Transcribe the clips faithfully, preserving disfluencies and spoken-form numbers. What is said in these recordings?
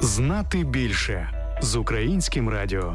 Знати більше з Українським радіо.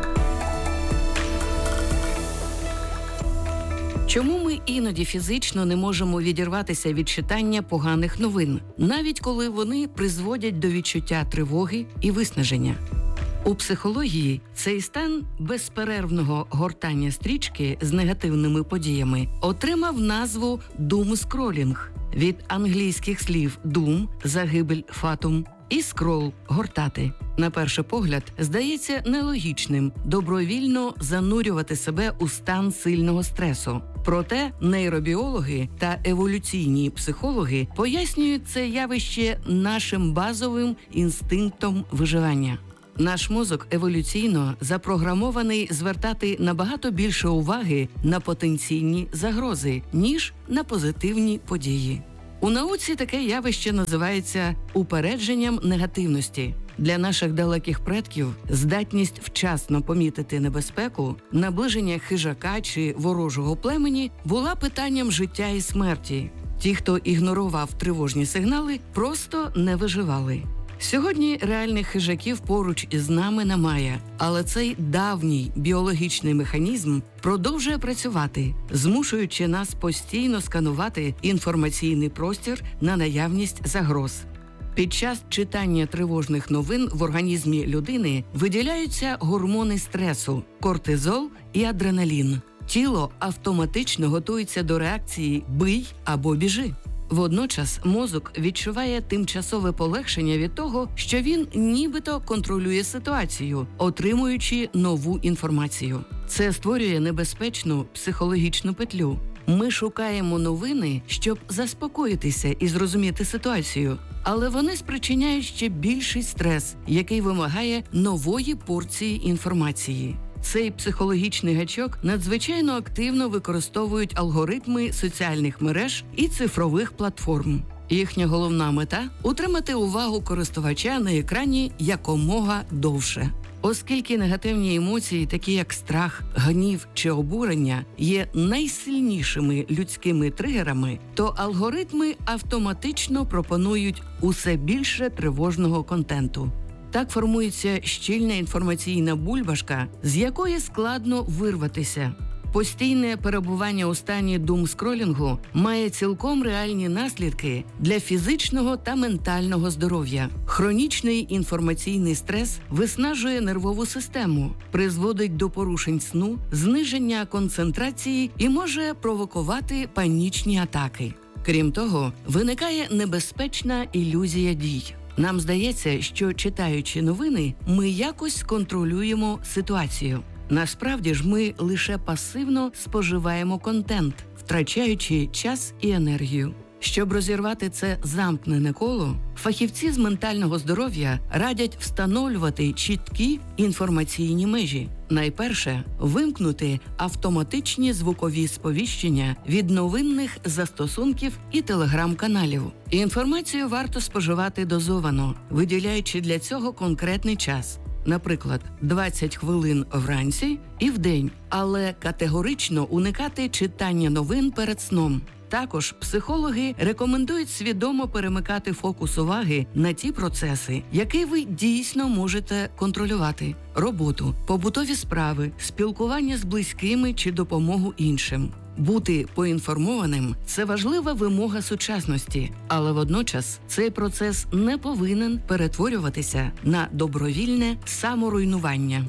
Чому ми іноді фізично не можемо відірватися від читання поганих новин, навіть коли вони призводять до відчуття тривоги і виснаження? У психології цей стан безперервного гортання стрічки з негативними подіями отримав назву «думскролінг» від англійських слів «doom» – загибель, фатум, і «скрол» – гортати. На перший погляд, здається нелогічним добровільно занурювати себе у стан сильного стресу. Проте нейробіологи та еволюційні психологи пояснюють це явище нашим базовим інстинктом виживання. Наш мозок еволюційно запрограмований звертати набагато більше уваги на потенційні загрози, ніж на позитивні події. У науці таке явище називається упередженням негативності. Для наших далеких предків здатність вчасно помітити небезпеку, наближення хижака чи ворожого племені була питанням життя і смерті. Ті, хто ігнорував тривожні сигнали, просто не виживали. Сьогодні реальних хижаків поруч із нами немає, але цей давній біологічний механізм продовжує працювати, змушуючи нас постійно сканувати інформаційний простір на наявність загроз. Під час читання тривожних новин в організмі людини виділяються гормони стресу – кортизол і адреналін. Тіло автоматично готується до реакції «бий» або «біжи». Водночас мозок відчуває тимчасове полегшення від того, що він нібито контролює ситуацію, отримуючи нову інформацію. Це створює небезпечну психологічну петлю. Ми шукаємо новини, щоб заспокоїтися і зрозуміти ситуацію, але вони спричиняють ще більший стрес, який вимагає нової порції інформації. Цей психологічний гачок надзвичайно активно використовують алгоритми соціальних мереж і цифрових платформ. Їхня головна мета – утримати увагу користувача на екрані якомога довше. Оскільки негативні емоції, такі як страх, гнів чи обурення, є найсильнішими людськими тригерами, то алгоритми автоматично пропонують усе більше тривожного контенту. Так формується щільна інформаційна бульбашка, з якої складно вирватися. Постійне перебування у стані думскролінгу має цілком реальні наслідки для фізичного та ментального здоров'я. Хронічний інформаційний стрес виснажує нервову систему, призводить до порушень сну, зниження концентрації і може провокувати панічні атаки. Крім того, виникає небезпечна ілюзія дій. Нам здається, що читаючи новини, ми якось контролюємо ситуацію. Насправді ж ми лише пасивно споживаємо контент, втрачаючи час і енергію. Щоб розірвати це замкнене коло, фахівці з ментального здоров'я радять встановлювати чіткі інформаційні межі. Найперше – вимкнути автоматичні звукові сповіщення від новинних застосунків і телеграм-каналів. Інформацію варто споживати дозовано, виділяючи для цього конкретний час. Наприклад, двадцять хвилин вранці і вдень, але категорично уникати читання новин перед сном. Також психологи рекомендують свідомо перемикати фокус уваги на ті процеси, які ви дійсно можете контролювати – роботу, побутові справи, спілкування з близькими чи допомогу іншим. Бути поінформованим – це важлива вимога сучасності, але водночас цей процес не повинен перетворюватися на добровільне саморуйнування.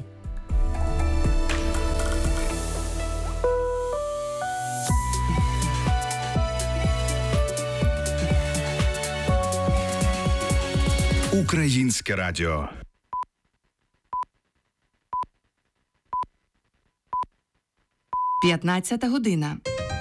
Українське радіо. п'ятнадцята година.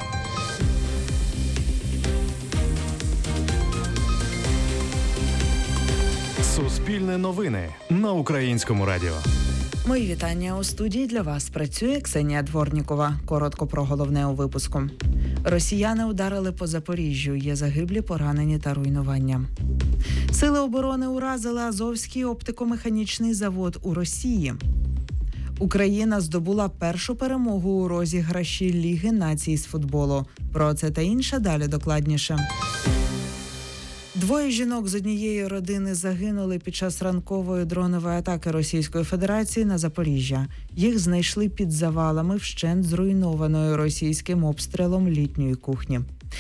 Суспільне новини на Українському радіо. Мої вітання. У студії для вас працює Ксенія Дворнікова. Коротко про головне у випуску. Росіяни ударили по Запоріжжю. Є загиблі, поранені та руйнування. Сили оборони уразили Азовський оптико-механічний завод у Росії. Україна здобула першу перемогу у розіграші Ліги націй з футболу. Про це та інше далі докладніше. Двоє жінок з однієї родини загинули під час ранкової дронової атаки Російської Федерації на Запоріжжя. Їх знайшли під завалами вщент зруйнованої російським обстрілом літньої кухні.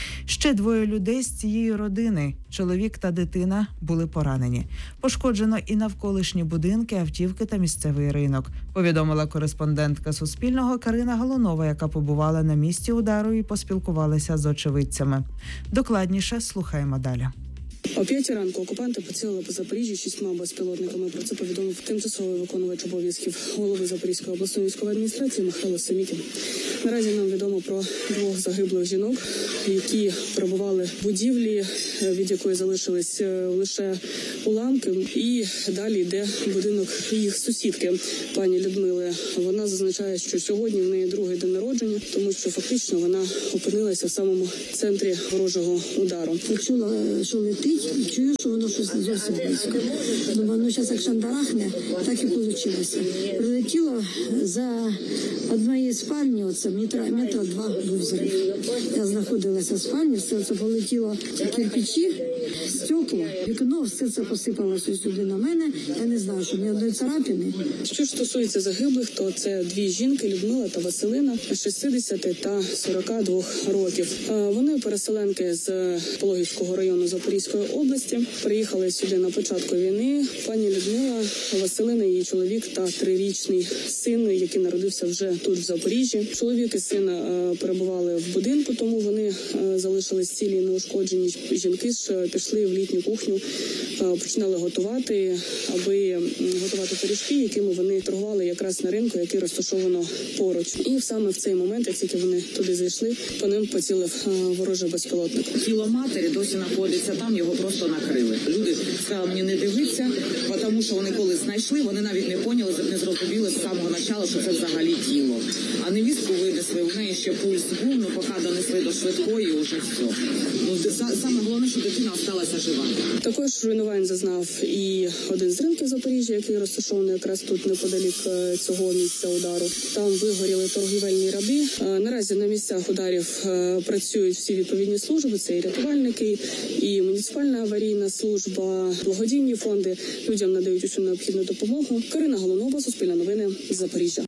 Ще двоє людей з цієї родини, чоловік та дитина, були поранені. Пошкоджено і навколишні будинки, автівки та місцевий ринок, повідомила кореспондентка Суспільного Карина Галунова, яка побувала на місці удару і поспілкувалася з очевидцями. Докладніше слухаємо далі. О п'ятій ранку окупанти поцілили по Запоріжжі шістьма безпілотниками. Про це повідомив тимчасовий виконувач обов'язків голови Запорізької обласної військової адміністрації Михайло Семікін. Наразі нам відомо про двох загиблих жінок, які перебували в будівлі, від якої залишились лише уламки. І далі йде будинок їх сусідки, пані Людмили. Вона зазначає, що сьогодні в неї другий день народження, тому що фактично вона опинилася в самому центрі ворожого удару. Чула, що летить, і чую, що воно щось не зовсім близько. Думаю, ну зараз як шандарахне, так і вийшло. Прилетіло за однієї спальні, оце метра, метра два був взрив. Я знаходилася в спальні, все це полетіло кирпичі, стекла, вікно, все це посипалося сюди на мене. Я не знаю, що ні одної царапини. Що ж стосується загиблих, то це дві жінки, Людмила та Василина, шістдесят та сорок два років. Вони переселенки з Пологівського району Запорізької області. Приїхали сюди на початку війни. Пані Людмила, Василина, її чоловік та трирічний син, який народився вже тут, в Запоріжжі. Чоловік і син перебували в будинку, тому вони залишились цілі і неушкоджені. Жінки ж пішли в літню кухню, починали готувати, аби готувати пиріжки, якими вони торгували якраз на ринку, який розташовано поруч. І саме в цей момент, як тільки вони туди зайшли, по ним поцілив ворожий безпілотник. Тіло матері досі знаходиться там, його просто накрили. Люди сказали мені не дивитися, тому що вони коли знайшли, вони навіть не поняли, не зрозуміли з самого початку, що це взагалі тіло. А невістку винесли, в неї ще пульс був, ну поки донесли до швидкої, вже все. Ну, саме головне, що дитина залишилася жива. Також руйнувань зазнав і один з ринків Запоріжжя, який розташований якраз тут неподалік цього місця удару. Там вигоріли торгівельні ряди. Наразі на місцях ударів працюють всі відповідні служби, це і рятувальники, і муніципальна аварійна служба, благодійні фонди. Людям надають усю необхідну допомогу. Карина Галунова, Суспільне новини, Запоріжжя.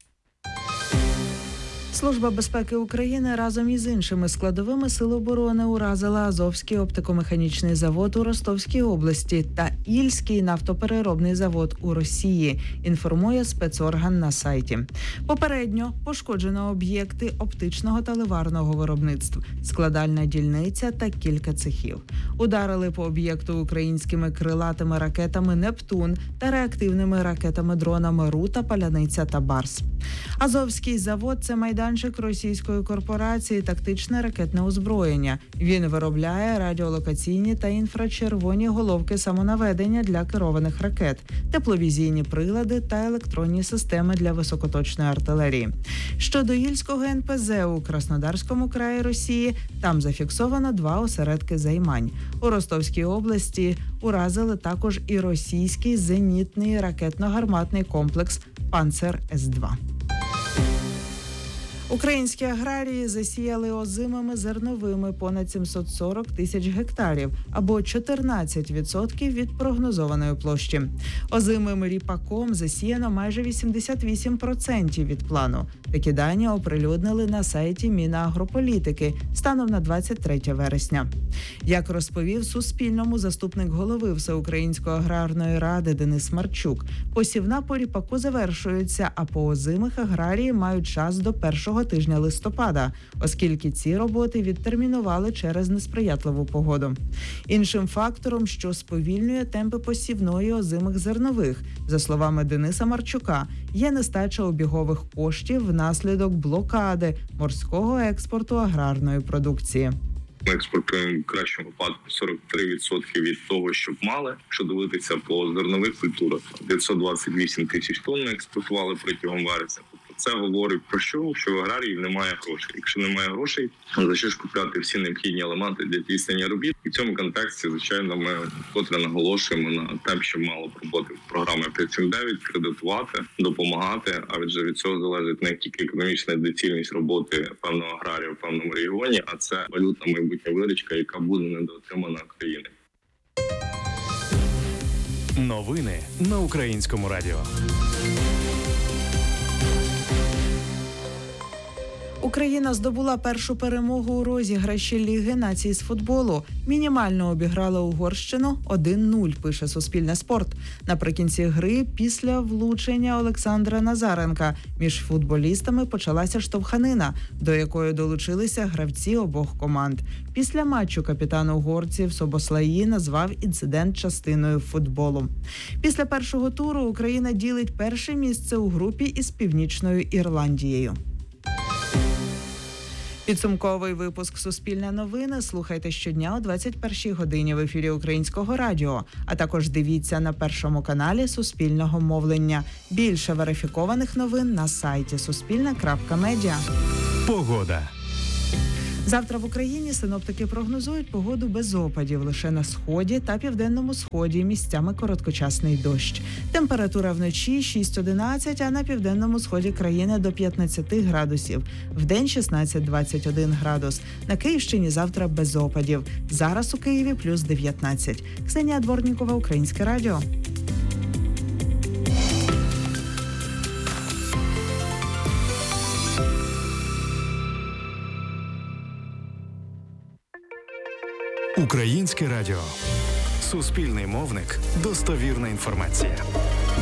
Служба безпеки України разом із іншими складовими сил оборони уразила Азовський оптико-механічний завод у Ростовській області та Ільський нафтопереробний завод у Росії, інформує спецорган на сайті. Попередньо пошкоджено об'єкти оптичного та ливарного виробництв, складальна дільниця та кілька цехів. Ударили по об'єкту українськими крилатими ракетами «Нептун» та реактивними ракетами-дронами «Рута», «Паляниця» та «Барс». Азовський завод – це майданчик російської корпорації «Тактичне ракетне озброєння». Він виробляє радіолокаційні та інфрачервоні головки самонаведення для керованих ракет, тепловізійні прилади та електронні системи для високоточної артилерії. Щодо Ільського ен пе зе у Краснодарському краї Росії, там зафіксовано два осередки займань. У Ростовській області уразили також і російський зенітний ракетно-гарматний комплекс «Панцер ес два». Українські аграрії засіяли озимими зерновими понад сімсот сорок тисяч гектарів, або чотирнадцять відсотків від прогнозованої площі. Озимим ріпаком засіяно майже вісімдесят вісім відсотків від плану. Такі дані оприлюднили на сайті Мінагрополітики станом на двадцять третє вересня. Як розповів Суспільному заступник голови Всеукраїнської аграрної ради Денис Марчук, посівна по ріпаку завершується, а по озимих аграрії мають час до першого тижня листопада, оскільки ці роботи відтермінували через несприятливу погоду. Іншим фактором, що сповільнює темпи посівної озимих зернових, за словами Дениса Марчука, є нестача обігових коштів внаслідок блокади морського експорту аграрної продукції. Ми експортуємо в кращому випадку сорок три відсотки від того, що б мали. Якщо дивитися по зернових культурах, дев'ятсот двадцять вісім тисяч тонн експортували протягом вересня. Це говорить про що? Що в аграріїв немає грошей. Якщо немає грошей, за що ж купляти всі необхідні елементи для здійснення робіт? І в цьому контексті, звичайно, ми вкотре наголошуємо на те, що мало б роботи в програмі п'ять сім дев'ять, кредитувати, допомагати. А відже від цього залежить не тільки економічна доцільність роботи певного аграрія в певному регіоні, а це валютна майбутня виручка, яка буде недоотримана країною. Новини на Українському радіо. Україна здобула першу перемогу у розіграші Ліги націй з футболу. Мінімально обіграла Угорщину один нуль, пише Суспільне спорт. Наприкінці гри, після влучення Олександра Назаренка, між футболістами почалася штовханина, до якої долучилися гравці обох команд. Після матчу капітан угорців Собослаї назвав інцидент частиною футболу. Після першого туру Україна ділить перше місце у групі із Північною Ірландією. Підсумковий випуск «Суспільне новини» слухайте щодня о двадцять першій годині в ефірі Українського радіо, а також дивіться на першому каналі Суспільного мовлення. Більше верифікованих новин на сайті суспільне крапка медіа. Погода. Завтра в Україні синоптики прогнозують погоду без опадів. Лише на сході та південному сході місцями короткочасний дощ. Температура вночі шість-одинадцять, а на південному сході країни до п'ятнадцять градусів. Вдень шістнадцять-двадцять один градус. На Київщині завтра без опадів. Зараз у Києві плюс дев'ятнадцять. Ксенія Дворнікова, Українське радіо. Українське радіо. Суспільний мовник. Достовірна інформація.